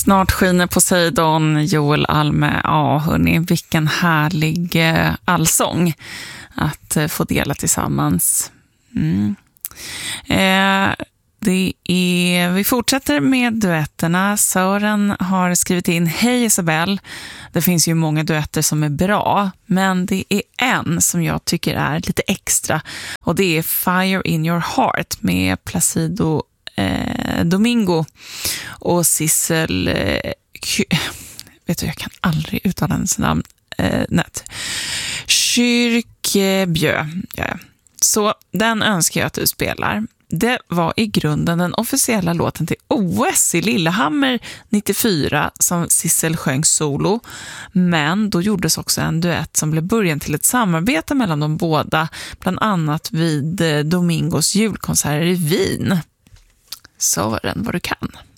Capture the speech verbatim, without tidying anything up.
Snart skiner Poseidon, Joel Alme. Ja, hörni, vilken härlig eh, allsång att eh, få dela tillsammans. Mm. Eh, det är, vi fortsätter med duetterna. Sören har skrivit in: Hej Isabel, det finns ju många duetter som är bra, men det är en som jag tycker är lite extra, och det är Fire in your heart med Placido eh, Domingo och Sissel eh, K- vet du, jag kan aldrig uttala hennes namn eh, nät. Kyrkebjö. Ja. Så den önskar jag att du spelar. Det var i grunden den officiella låten till O S i Lillehammer nittiofyra som Sissel sjöng solo, men då gjordes också en duett som blev början till ett samarbete mellan de båda, bland annat vid Domingos julkonserter i Wien. Sören vad du kan.